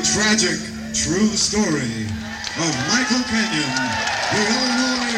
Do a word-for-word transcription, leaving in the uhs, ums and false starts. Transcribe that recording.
tragic, true story of Michael Kenyon, the Illinois